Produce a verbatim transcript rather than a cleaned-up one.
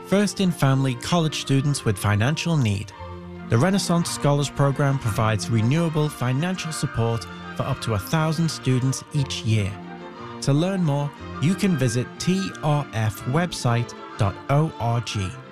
First in Family college students with financial need. The Renaissance Scholars Program provides renewable financial support for up to a thousand students each year. To learn more, you can visit t r f website dot org.